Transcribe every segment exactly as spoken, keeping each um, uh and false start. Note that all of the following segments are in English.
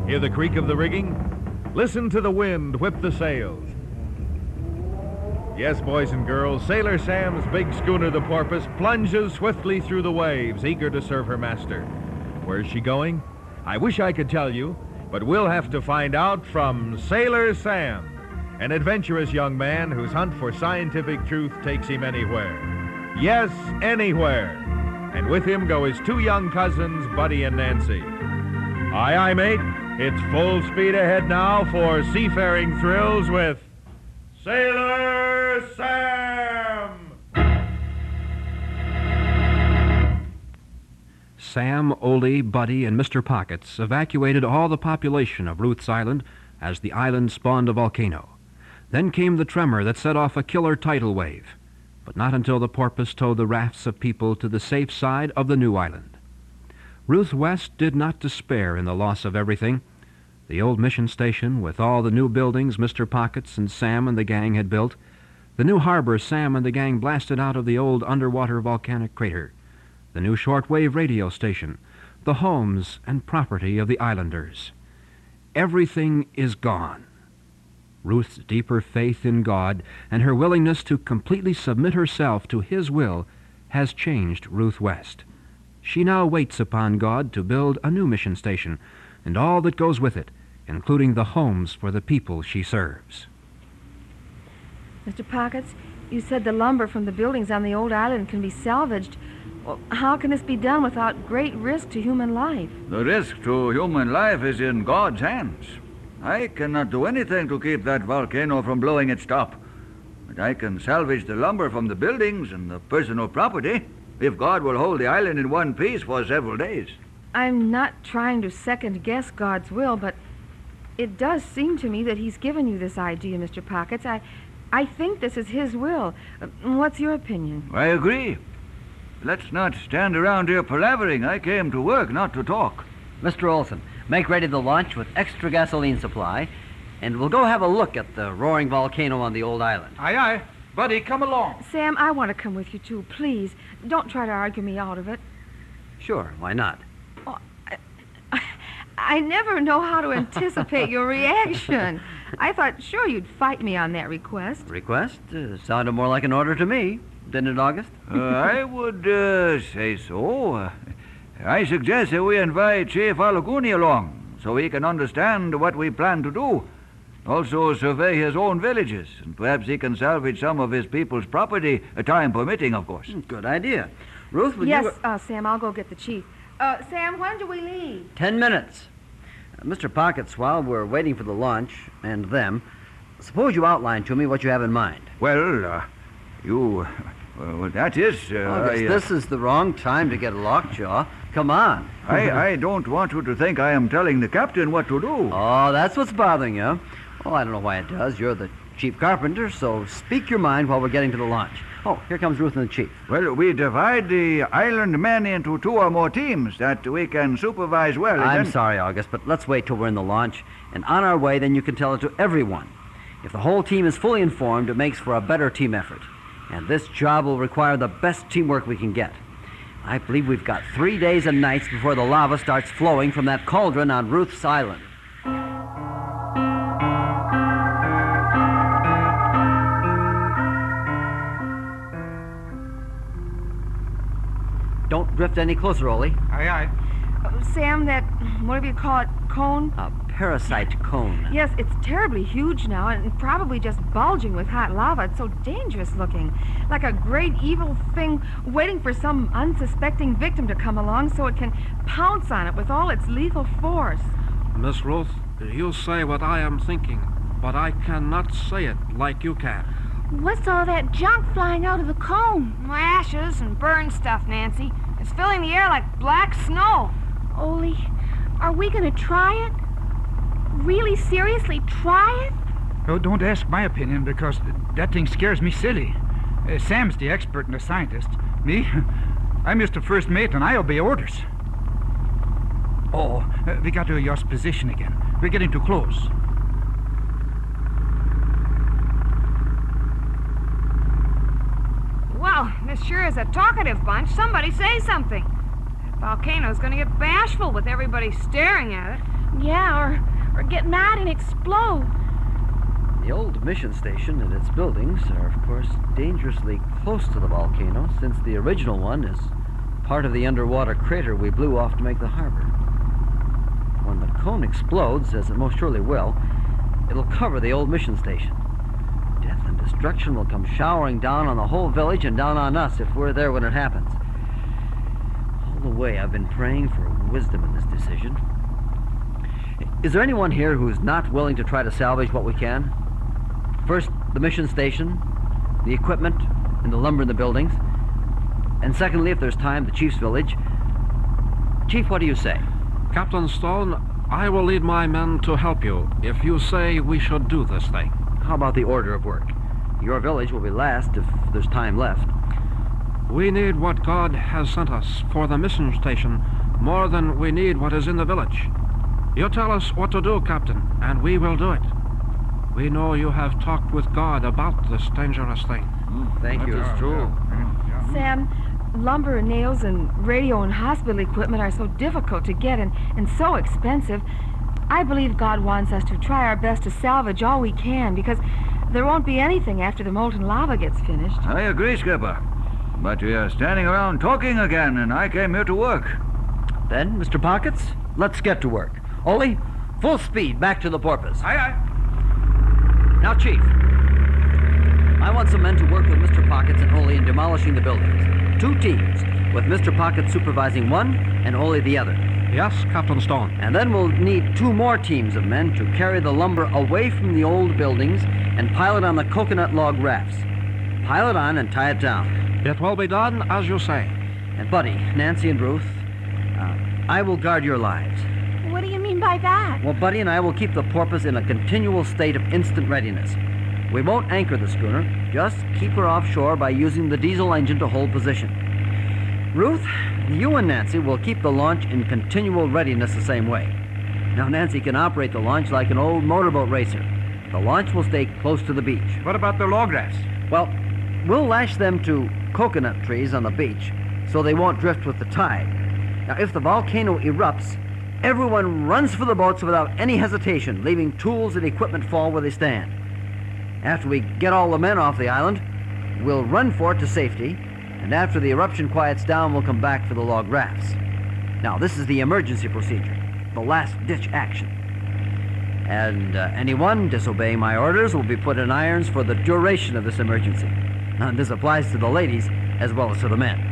Hear the creak of the rigging? Listen to the wind whip the sails. Yes, boys and girls, Sailor Sam's big schooner, the Porpoise, plunges swiftly through the waves, eager to serve her master. Where's she going? I wish I could tell you, but we'll have to find out from Sailor Sam, an adventurous young man whose hunt for scientific truth takes him anywhere. Yes, anywhere. And with him go his two young cousins, Buddy and Nancy. Aye, aye, mate. It's full speed ahead now for seafaring thrills with Sailor Sam! Sam, Ole, Buddy, and Mister Pockets evacuated all the population of Ruth's Island as the island spawned a volcano. Then came the tremor that set off a killer tidal wave, but not until the Porpoise towed the rafts of people to the safe side of the new island. Ruth West did not despair in the loss of everything. The old mission station, with all the new buildings Mister Pockets and Sam and the gang had built, the new harbor Sam and the gang blasted out of the old underwater volcanic crater, the new shortwave radio station, the homes and property of the islanders. Everything is gone. Ruth's deeper faith in God and her willingness to completely submit herself to His will has changed Ruth West. She now waits upon God to build a new mission station and all that goes with it, including the homes for the people she serves. Mister Pockets, you said the lumber from the buildings on the old island can be salvaged. Well, how can this be done without great risk to human life? The risk to human life is in God's hands. I cannot do anything to keep that volcano from blowing its top. But I can salvage the lumber from the buildings and the personal property if God will hold the island in one piece for several days. I'm not trying to second-guess God's will, but it does seem to me that He's given you this idea, Mister Pockets. I, I think this is His will. Uh, what's your opinion? I agree. Let's not stand around here palavering. I came to work, not to talk. Mister Olson, make ready the launch with extra gasoline supply, and we'll go have a look at the roaring volcano on the old island. Aye, aye. Buddy, come along. Sam, I want to come with you, too. Please, don't try to argue me out of it. Sure, why not? Oh, I, I never know how to anticipate your reaction. I thought, sure, you'd fight me on that request. Request? Uh, sounded more like an order to me, didn't it, August? uh, I would uh, say so. Uh, I suggest that we invite Chief Alaguni along so he can understand what we plan to do. Also survey his own villages, and perhaps he can salvage some of his people's property, uh, time permitting, of course. Good idea. Ruth, would yes, you... Yes, uh, Sam, I'll go get the chief. Uh, Sam, when do we leave? Ten minutes. Uh, Mister Pockets, while we're waiting for the launch, and them, suppose you outline to me what you have in mind. Well, uh, you... Well, that is... Uh, August, I, uh, this is the wrong time to get lockjaw. Come on. I, I don't want you to think I am telling the captain what to do. Oh, that's what's bothering you. Oh, I don't know why it does. You're the chief carpenter, so speak your mind while we're getting to the launch. Oh, here comes Ruth and the chief. Well, we divide the island men into two or more teams that we can supervise well. I'm then... sorry, August, but let's wait till we're in the launch. And on our way, then you can tell it to everyone. If the whole team is fully informed, it makes for a better team effort. And this job will require the best teamwork we can get. I believe we've got three days and nights before the lava starts flowing from that cauldron on Ruth's Island. Don't drift any closer, Ole. Aye, aye. Uh, Sam, that, whatever you call it, cone? A parasite cone. Yes, it's terribly huge now and probably just bulging with hot lava. It's so dangerous looking. Like a great evil thing waiting for some unsuspecting victim to come along so it can pounce on it with all its lethal force. Miss Ruth, you say what I am thinking, but I cannot say it like you can. What's all that junk flying out of the cone? Ashes and burned stuff, Nancy. It's filling the air like black snow. Ole, are we going to try it? Really, seriously try it? Oh, don't ask my opinion, because that thing scares me silly. Uh, Sam's the expert and the scientist. Me? I'm just the first mate, and I obey orders. Oh, uh, we got to adjust position again. We're getting too close. Well, this sure is a talkative bunch. Somebody say something. That volcano's going to get bashful with everybody staring at it. Yeah, or, or get mad and explode. The old mission station and its buildings are, of course, dangerously close to the volcano, since the original one is part of the underwater crater we blew off to make the harbor. When the cone explodes, as it most surely will, it'll cover the old mission station. Death and destruction will come showering down on the whole village and down on us if we're there when it happens. All the way, I've been praying for wisdom in this decision. Is there anyone here who's not willing to try to salvage what we can? First, the mission station, the equipment, and the lumber in the buildings. And secondly, if there's time, the chief's village. Chief, what do you say? Captain Stone, I will lead my men to help you if you say we should do this thing. How about the order of work? Your village will be last if there's time left. We need what God has sent us for the mission station more than we need what is in the village. You tell us what to do, Captain, and we will do it. We know you have talked with God about this dangerous thing. Thank you. That is true. Sam, lumber and nails and radio and hospital equipment are so difficult to get and, and so expensive. I believe God wants us to try our best to salvage all we can, because there won't be anything after the molten lava gets finished. I agree, Skipper. But we are standing around talking again, and I came here to work. Then, Mister Pockets, let's get to work. Ole, full speed back to the Porpoise. Aye, aye. Now, Chief, I want some men to work with Mister Pockets and Ole in demolishing the buildings. Two teams, with Mister Pockets supervising one and Ole the other. Yes, Captain Stone. And then we'll need two more teams of men to carry the lumber away from the old buildings and pile it on the coconut log rafts. Pile it on and tie it down. It will be done as you say. And Buddy, Nancy and Ruth, uh, I will guard your lives. What do you mean by that? Well, Buddy and I will keep the Porpoise in a continual state of instant readiness. We won't anchor the schooner, just keep her offshore by using the diesel engine to hold position. Ruth, you and Nancy will keep the launch in continual readiness the same way. Now, Nancy can operate the launch like an old motorboat racer. The launch will stay close to the beach. What about the log rafts? Well, we'll lash them to coconut trees on the beach so they won't drift with the tide. Now, if the volcano erupts, everyone runs for the boats without any hesitation, leaving tools and equipment fall where they stand. After we get all the men off the island, we'll run for it to safety, and after the eruption quiets down, we'll come back for the log rafts. Now, this is the emergency procedure, the last-ditch action. And uh, anyone disobeying my orders will be put in irons for the duration of this emergency. Now, this applies to the ladies as well as to the men.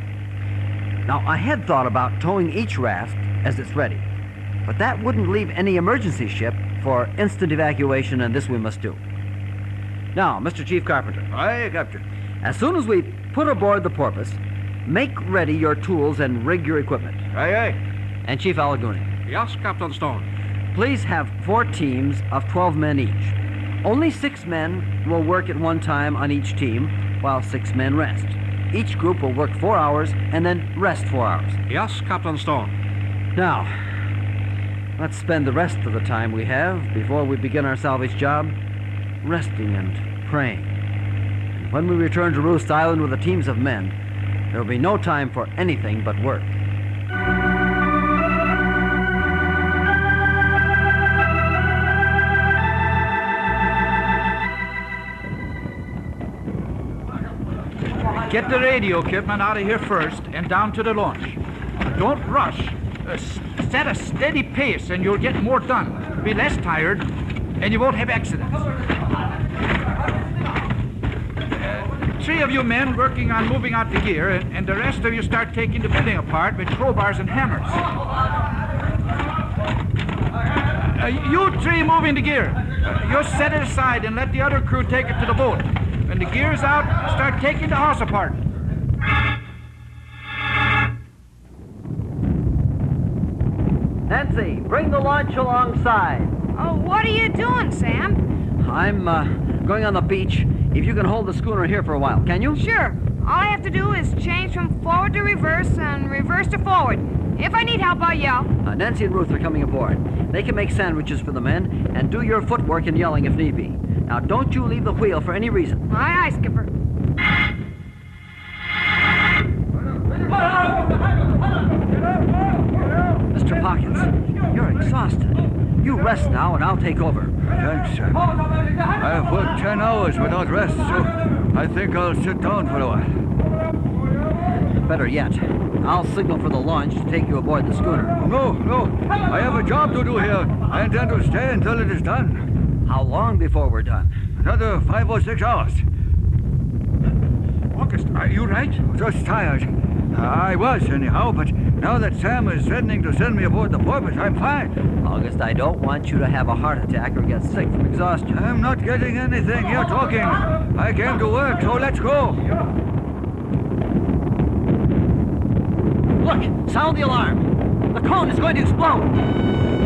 Now, I had thought about towing each raft as it's ready, but that wouldn't leave any emergency ship for instant evacuation, and this we must do. Now, Mister Chief Carpenter. Aye, Captain. As soon as we put aboard the Porpoise, make ready your tools and rig your equipment. Aye, aye. And Chief Alaguni, Yes, Captain Stone. please have four teams of twelve men each. Only six men will work at one time on each team, while six men rest. Each group will work four hours and then rest four hours. Yes, Captain Stone. Now, let's spend the rest of the time we have before we begin our salvage job resting and praying. And when we return to Roost Island with the teams of men, there will be no time for anything but work. Get the radio equipment out of here first and down to the launch. Don't rush. Uh, s- set a steady pace and you'll get more done. Be less tired and you won't have accidents. Uh, three of you men working on moving out the gear, and, and the rest of you start taking the building apart with crowbars and hammers. Uh, you three moving the gear. Uh, you set it aside and let the other crew take it to the boat. When the gear's out, start taking the house apart. Nancy, bring the launch alongside. Oh, what are you doing, Sam? I'm uh, going on the beach. If you can hold the schooner here for a while, can you? Sure. All I have to do is change from forward to reverse and reverse to forward. If I need help, I'll yell. Uh, Nancy and Ruth are coming aboard. They can make sandwiches for the men and do your footwork and yelling if need be. Now, don't you leave the wheel for any reason. Aye, aye, Skipper. Mister Pockets, You're exhausted. You rest now, and I'll take over. Thanks, Sam. I've worked ten hours without rest, so I think I'll sit down for a while. Better yet, I'll signal for the launch to take you aboard the schooner. No, no. I have a job to do here. I intend to stay until it is done. How long before we're done? Another five or six hours. August, are you right? Just tired. I was, anyhow, but now that Sam is threatening to send me aboard the Porpoise, I'm fine. August, I don't want you to have a heart attack or get sick from exhaustion. I'm not getting anything. You're talking. I came to work, so let's go. Look, sound the alarm. The cone is going to explode.